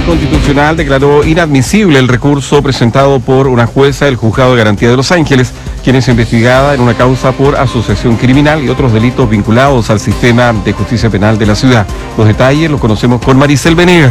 Constitucional declaró inadmisible el recurso presentado por una jueza del Juzgado de Garantía de Los Ángeles, quien es investigada en una causa por asociación criminal y otros delitos vinculados al sistema de justicia penal de la ciudad. Los detalles los conocemos con Maricel Venegas.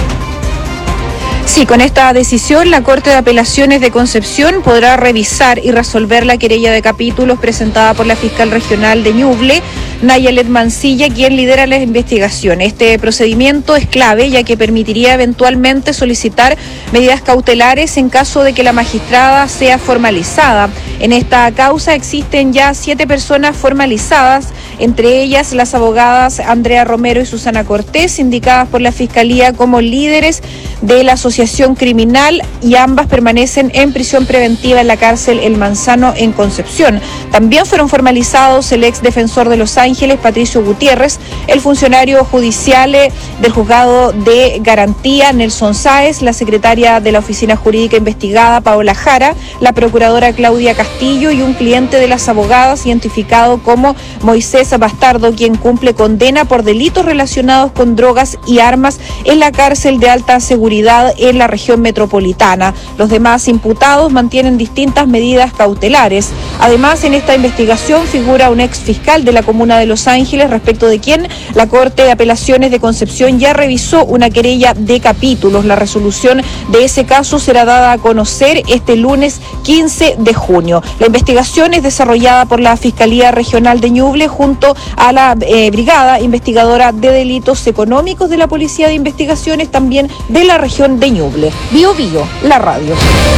Sí, con esta decisión, la Corte de Apelaciones de Concepción podrá revisar y resolver la querella de capítulos presentada por la fiscal regional de Ñuble, Nayalet Mancilla, quien lidera la investigación. Este procedimiento es clave, ya que permitiría eventualmente solicitar medidas cautelares en caso de que la magistrada sea formalizada. En esta causa existen ya 7 personas formalizadas, entre ellas las abogadas Andrea Romero y Susana Cortés, indicadas por la Fiscalía como líderes de la asociación criminal, y ambas permanecen en prisión preventiva en la cárcel El Manzano en Concepción. También fueron formalizados el ex defensor de Los Ángeles, Patricio Gutiérrez, el funcionario judicial del Juzgado de Garantía, Nelson Sáez, la secretaria de la Oficina Jurídica Investigada, Paola Jara, la procuradora Claudia Castillo y un cliente de las abogadas identificado como Moisés Bastardo, quien cumple condena por delitos relacionados con drogas y armas en la cárcel de alta seguridad en la región metropolitana. Los demás imputados mantienen distintas medidas cautelares. Además, en esta investigación figura un ex fiscal de la comuna de Los Ángeles, respecto de quien la Corte de Apelaciones de Concepción ya revisó una querella de capítulos. La resolución de ese caso será dada a conocer este lunes 15 de junio. La investigación es desarrollada por la Fiscalía Regional de Ñuble junto a la Brigada Investigadora de Delitos Económicos de la Policía de Investigaciones, también de la región de Ñuble. Bio Bio, la radio.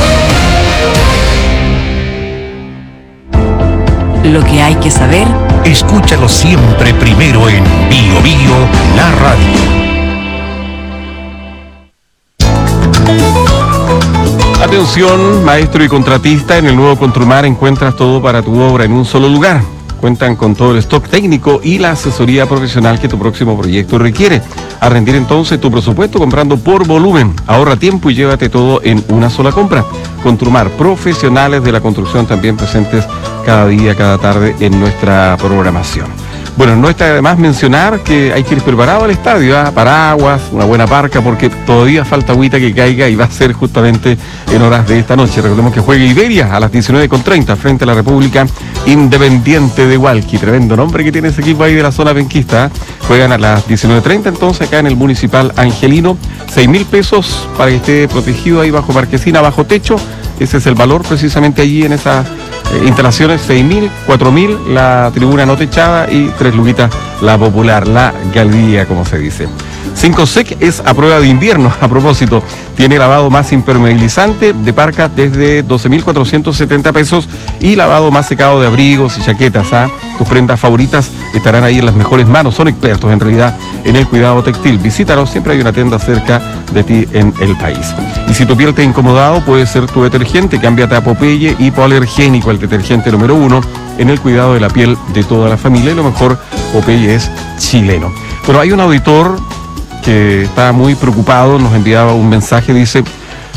Lo que hay que saber, escúchalo siempre primero en Bio Bio, la radio. Atención, maestro y contratista, en el nuevo Contrumar encuentras todo para tu obra en un solo lugar. Cuentan con todo el stock técnico y la asesoría profesional que tu próximo proyecto requiere. A rendir entonces tu presupuesto comprando por volumen. Ahorra tiempo y llévate todo en una sola compra. Contrumar, profesionales de la construcción también presentes cada día, cada tarde en nuestra programación. Bueno, no está de más mencionar que hay que ir preparado al estadio, paraguas, una buena parca, porque todavía falta agüita que caiga y va a ser justamente en horas de esta noche. Recordemos que juega Iberia a las 19:30 frente a la República Independiente de Hualqui. Tremendo nombre que tiene ese equipo ahí de la zona penquista. Juegan a las 19:30 entonces acá en el Municipal Angelino. 6.000 pesos para que esté protegido ahí bajo marquesina, bajo techo. Ese es el valor precisamente allí en esas instalaciones. 6.000, 4.000 la tribuna no techada y 3 luquitas la popular, la galería, como se dice. 5sec es a prueba de invierno. A propósito, tiene lavado más impermeabilizante de parca desde 12.470 pesos y lavado más secado de abrigos y chaquetas. Tus prendas favoritas estarán ahí en las mejores manos. Son expertos en realidad en el cuidado textil. Visítalos, siempre hay una tienda cerca de ti en el país. Y si tu piel te ha incomodado, puede ser tu detergente. Cámbiate a Popeye Hipoalergénico, el detergente número 1 en el cuidado de la piel de toda la familia. Y lo mejor, Popeye es chileno. Pero hay un auditor que está muy preocupado, nos enviaba un mensaje, dice: